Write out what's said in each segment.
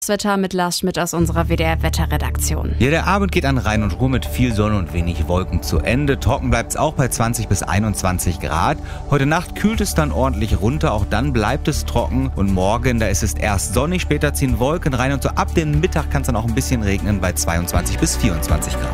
Das Wetter mit Lars Schmidt aus unserer WDR-Wetterredaktion. Ja, der Abend geht an Rhein und Ruhr mit viel Sonne und wenig Wolken zu Ende. Trocken bleibt es auch bei 20 bis 21 Grad. Heute Nacht kühlt es dann ordentlich runter, auch dann bleibt es trocken. Und morgen, da ist es erst sonnig, später ziehen Wolken rein und so ab dem Mittag kann es dann auch ein bisschen regnen bei 22 bis 24 Grad.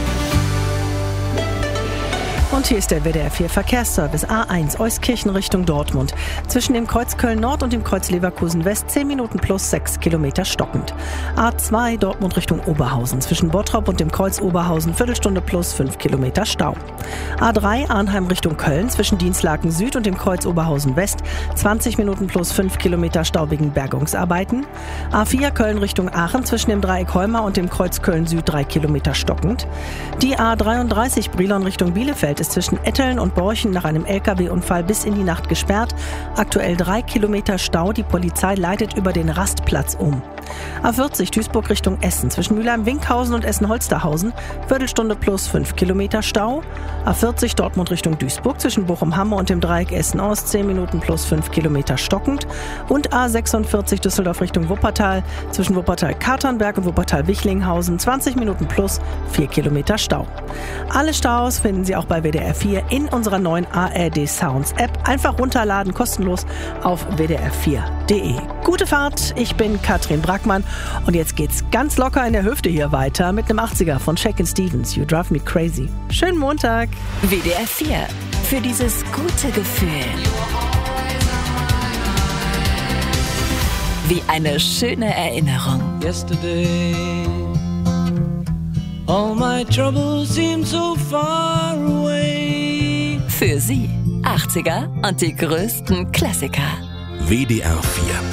Und hier ist der WDR 4 Verkehrsservice A1 Euskirchen Richtung Dortmund. Zwischen dem Kreuz Köln-Nord und dem Kreuz Leverkusen-West 10 Minuten plus 6 Kilometer stockend. A2 Dortmund Richtung Oberhausen. Zwischen Bottrop und dem Kreuz Oberhausen Viertelstunde plus 5 Kilometer Stau. A3 Arnheim Richtung Köln. Zwischen Dienstlaken Süd und dem Kreuz Oberhausen-West 20 Minuten plus 5 Kilometer Stau wegen Bergungsarbeiten. A4 Köln Richtung Aachen. Zwischen dem Dreieck Heuma und dem Kreuz Köln-Süd 3 Kilometer stockend. Die A33 Brilon Richtung Bielefeld ist zwischen Etteln und Borchen nach einem LKW-Unfall bis in die Nacht gesperrt. Aktuell 3 Kilometer Stau. Die Polizei leitet über den Rastplatz um. A40 Duisburg Richtung Essen. Zwischen Mülheim-Winkhausen und Essen-Holsterhausen Viertelstunde plus 5 Kilometer Stau. A40 Dortmund Richtung Duisburg. Zwischen Bochum-Hamme und dem Dreieck Essen-Ost 10 Minuten plus 5 Kilometer stockend. Und A46 Düsseldorf Richtung Wuppertal. Zwischen Wuppertal-Katernberg und Wuppertal-Wichlinghausen 20 Minuten plus 4 Kilometer Stau. Alle Staus finden Sie auch bei WDR 4 in unserer neuen ARD Sounds App. Einfach runterladen, kostenlos auf wdr4.de. Gute Fahrt, ich bin Katrin Brackmann und jetzt geht's ganz locker in der Hüfte hier weiter mit einem 80er von Shakin' Stevens, You Drive Me Crazy. Schönen Montag. WDR 4, für dieses gute Gefühl. Wie eine schöne Erinnerung. Yesterday, all my troubles seem so far away. Für Sie 80er und die größten Klassiker. WDR 4